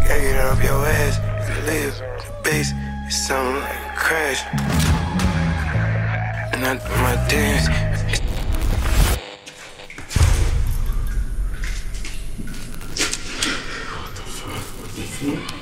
Gotta get up your ass and live. The bass is something like a crash. And I do my dance. What the fuck?